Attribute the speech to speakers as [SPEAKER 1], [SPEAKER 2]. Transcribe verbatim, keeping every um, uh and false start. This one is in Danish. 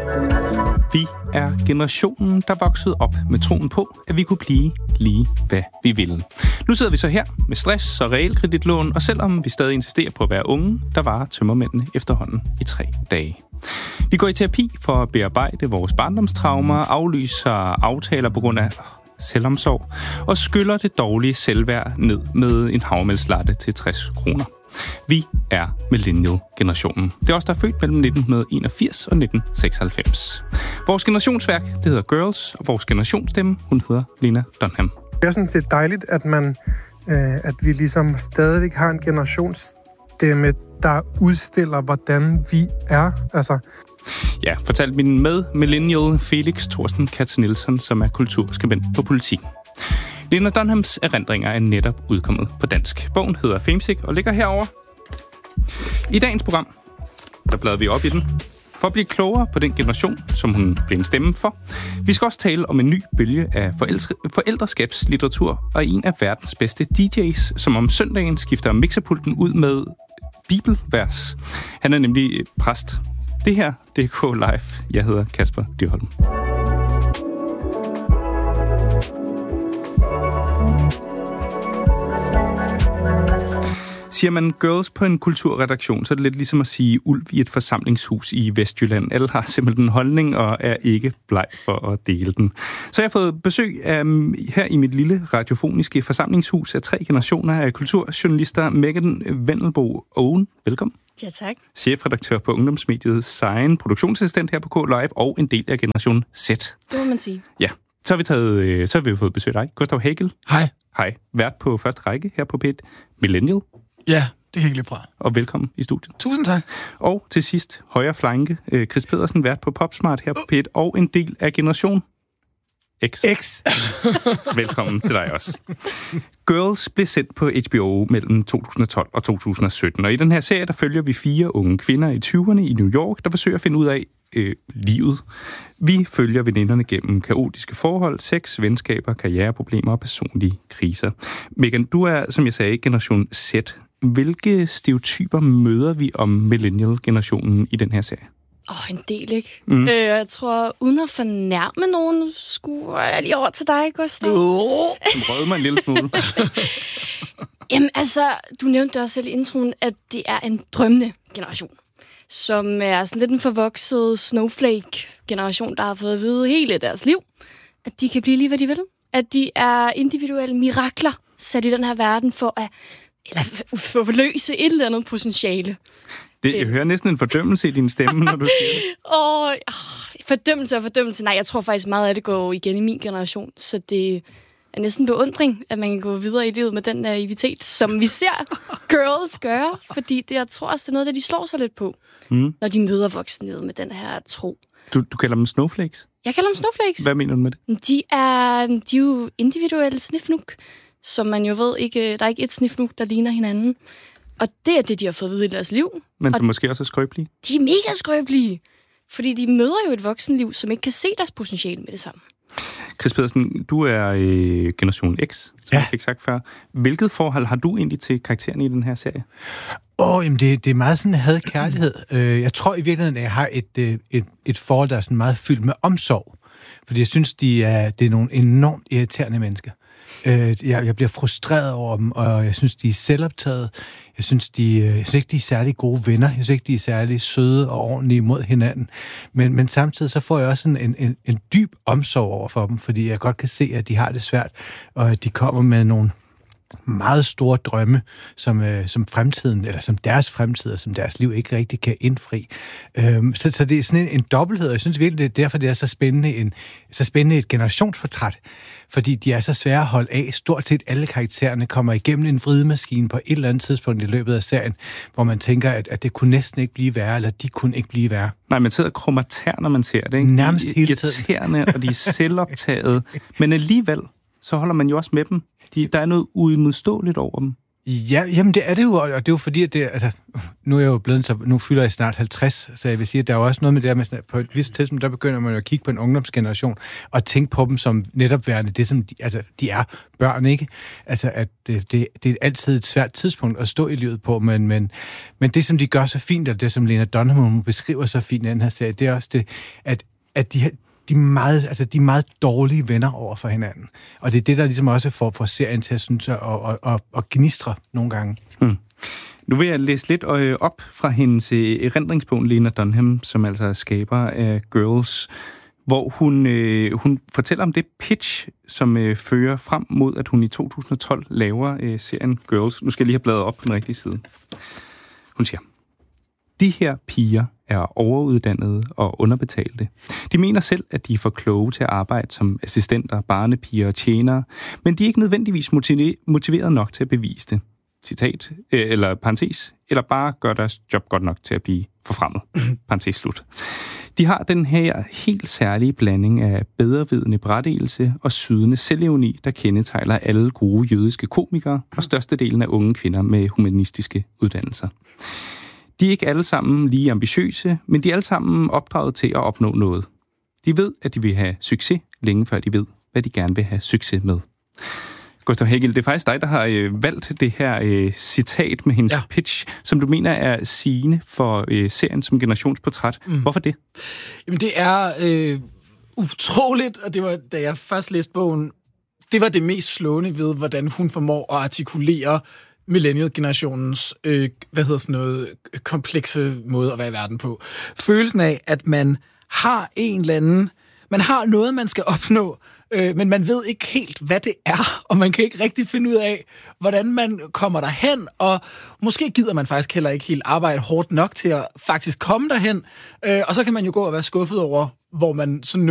[SPEAKER 1] Vi er generationen, der voksede op med troen på, at vi kunne blive lige, hvad vi ville. Nu sidder vi så her med stress og realkreditlån, og selvom vi stadig insisterer på at være unge, der varer tømmermændene efterhånden i tre dage. Vi går i terapi for at bearbejde vores barndomstraumer, aflyser aftaler på grund af selvomsorg, og skyller det dårlige selvværd ned med en havmælslatte til tres kroner. Vi er millennial-generationen. Det er os, der er født mellem nitten enogfirs og nitten seksoghalvfems. Vores generationsværk, det hedder Girls, og vores generationsstemme, hun hedder Lena Dunham.
[SPEAKER 2] Jeg synes, det er dejligt, at man, øh, at vi ligesom stadigvæk har en generationsstemme, der udstiller, hvordan vi er. Altså.
[SPEAKER 1] Ja, fortalte min med millennial Felix Thorsten Katz-Nielsen, som er kulturskribent på Politiken. Lena Dunhams erindringer er netop udkommet på dansk. Bogen hedder Famesick og ligger herover. I dagens program, der bladrer vi op i den, for at blive klogere på den generation, som hun blev en stemme for. Vi skal også tale om en ny bølge af forældreskabslitteratur og en af verdens bedste D J's, som om søndagen skifter mixerpulten ud med bibelvers. Han er nemlig præst. Det her, det er K Live. Jeg hedder Kasper Dyrholm. Siger man girls på en kulturredaktion, så er det lidt ligesom at sige ulv i et forsamlingshus i Vestjylland. Alle har simpelthen en holdning og er ikke bleg for at dele den. Så jeg har fået besøg af, her i mit lille radiofoniske forsamlingshus af tre generationer af kulturjournalister. Megan Vendelbo Owen, velkommen.
[SPEAKER 3] Ja, tak.
[SPEAKER 1] Chefredaktør på ungdomsmediet Sign, produktionsassistent her på K Live og en del af generation Z.
[SPEAKER 3] Det må man sige.
[SPEAKER 1] Ja, så har vi, taget, så har vi fået besøg af dig, Gustav Hagel.
[SPEAKER 4] Hej.
[SPEAKER 1] Hej. Vært på første række her på P et. Millennial.
[SPEAKER 4] Ja, det kan jeg ikke lide fra.
[SPEAKER 1] Og velkommen i studiet.
[SPEAKER 4] Tusind tak.
[SPEAKER 1] Og til sidst, højre flanke, Chris Pedersen, vært på Popsmart her på P et, og en del af Generation X.
[SPEAKER 4] X.
[SPEAKER 1] Velkommen til dig også. Girls blev sendt på H B O mellem to tusind og tolv og to tusind og sytten, og i den her serie, der følger vi fire unge kvinder i tyverne i New York, der forsøger at finde ud af øh, livet. Vi følger veninderne gennem kaotiske forhold, sex, venskaber, karriereproblemer og personlige kriser. Megan, du er, som jeg sagde, generation Z. Hvilke stereotyper møder vi om millennial-generationen i den her serie?
[SPEAKER 3] Åh, oh, en del, ikke? Mm. Øh, jeg tror, uden at fornærme nogen, skulle jeg lige over til dig, Gustav.
[SPEAKER 1] Oh. Du rød mig en lille smule.
[SPEAKER 3] Jamen, altså, du nævnte også selv i introen, at det er en drømmende generation, som er sådan lidt en forvokset snowflake-generation, der har fået at vide hele deres liv, at de kan blive lige, hvad de vil. At de er individuelle mirakler sat i den her verden for at eller for at forløse et eller andet potentiale.
[SPEAKER 1] Det, jeg hører næsten en fordømmelse i din stemme, når du siger det.
[SPEAKER 3] Åh, oh, fordømmelse og fordømmelse. Nej, jeg tror faktisk meget af det går igen i min generation, så det er næsten beundring, at man kan gå videre i livet med den naivitet, som vi ser girls gøre, fordi det, jeg tror også, det er noget, der de slår sig lidt på, mm. når de møder voksenlivet med den her tro.
[SPEAKER 1] Du, du kalder dem snowflakes?
[SPEAKER 3] Jeg kalder dem snowflakes.
[SPEAKER 1] Hvad mener du med det?
[SPEAKER 3] De er, de er jo individuelle snifnuk, som man jo ved ikke, der er ikke et snifnuk, der ligner hinanden. Og det er det, de har fået at vide i deres liv.
[SPEAKER 1] Men som
[SPEAKER 3] og
[SPEAKER 1] måske også er skrøbelige?
[SPEAKER 3] De er mega skrøbelige, fordi de møder jo et voksenliv, som ikke kan se deres potentiale med det samme.
[SPEAKER 1] Chris Pedersen, du er øh, generation X, som ja. jeg fik sagt før. Hvilket forhold har du egentlig til karaktererne i den her serie?
[SPEAKER 4] Åh, oh, jamen det, det er meget sådan had-kærlighed. Jeg tror i virkeligheden, at jeg har et, et, et forhold, der er sådan meget fyldt med omsorg. Fordi jeg synes, de er, det er nogle enormt irriterende mennesker. Jeg, jeg bliver frustreret over dem, og jeg synes, de er selvoptaget. Jeg synes, de, jeg synes ikke, de er særlig gode venner. Jeg synes ikke, de er særlig søde og ordentlige mod hinanden. Men, men samtidig så får jeg også en, en, en dyb omsorg over for dem, fordi jeg godt kan se, at de har det svært, og at de kommer med nogle meget store drømme, som, øh, som fremtiden, eller som deres fremtid, og som deres liv ikke rigtig kan indfri. Øhm, så, så det er sådan en, en dobbelthed, og jeg synes virkelig, det er derfor, det er så spændende, en, så spændende et generationsportræt, fordi de er så svære at holde af. Stort set alle karaktererne kommer igennem en vridemaskine på et eller andet tidspunkt i løbet af serien, hvor man tænker, at, at det kunne næsten ikke blive værre, eller de kunne ikke blive værre.
[SPEAKER 1] Nej, man sidder og krummer tær, når man ser det, ikke?
[SPEAKER 4] Nærmest
[SPEAKER 1] de
[SPEAKER 4] hele tiden.
[SPEAKER 1] Irriterende, og de er selvoptaget. Men alligevel, så holder man jo også med dem. De, der er noget uimodståeligt over dem.
[SPEAKER 4] Ja, jamen det er det jo, og det er jo fordi, at det, altså, nu er jeg jo blevet, så nu fylder jeg snart halvtreds, så jeg vil sige, at der er jo også noget med det der med, på et vist tidspunkt, der begynder man jo at kigge på en ungdomsgeneration, og tænke på dem som netop værende det, som de, altså, de er børn, ikke? Altså, at det, det, det er altid et svært tidspunkt at stå i livet på, men, men, men det, som de gør så fint, og det, som Lena Dunham beskriver så fint i den her serie, det er også det, at, at de De er, meget, altså de er meget dårlige venner over for hinanden. Og det er det, der ligesom også får, får serien til at synes at og, og, og gnistre nogle gange.
[SPEAKER 1] Hmm. Nu vil jeg læse lidt op fra hendes erindringsbog, Lena Dunham, som altså er skaber af Girls, hvor hun, øh, hun fortæller om det pitch, som øh, fører frem mod, at hun i to tusind og tolv laver øh, serien Girls. Nu skal jeg lige have bladret op på den rigtige side. Hun siger: De her piger er overuddannede og underbetalte. De mener selv, at de er for kloge til at arbejde som assistenter, barnepiger og tjenere, men de er ikke nødvendigvis motiveret nok til at bevise det. Citat, eller parentes, eller bare gør deres job godt nok til at blive forfremmet. Parentes slut. De har den her helt særlige blanding af bedrevidende berettigelse og sydende selvironi, der kendetegner alle gode jødiske komikere og størstedelen af unge kvinder med humanistiske uddannelser. De er ikke alle sammen lige ambitiøse, men de er alle sammen opdraget til at opnå noget. De ved, at de vil have succes, længe før de ved, hvad de gerne vil have succes med. Gustav Hegel, det er faktisk dig, der har øh, valgt det her øh, citat med hendes ja. pitch, som du mener er sigende for øh, serien som generationsportræt. Mm. Hvorfor det?
[SPEAKER 5] Jamen, det er øh, utroligt, og det var, da jeg først læste bogen, det var det mest slående ved, hvordan hun formår at artikulere millennial-generationens, øh, hvad hedder sådan noget, komplekse måde at være i verden på. Følelsen af, at man har en eller anden, man har noget, man skal opnå, øh, men man ved ikke helt, hvad det er, og man kan ikke rigtig finde ud af, hvordan man kommer derhen, og måske gider man faktisk heller ikke helt arbejde hårdt nok til at faktisk komme derhen, øh, og så kan man jo gå og være skuffet over, hvor man sådan